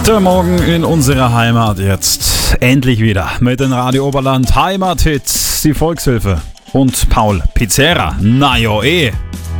Der Morgen in unserer Heimat jetzt endlich wieder mit den Radio Oberland Heimathits, die Volkshilfe und Paul Pizzera. Na jo,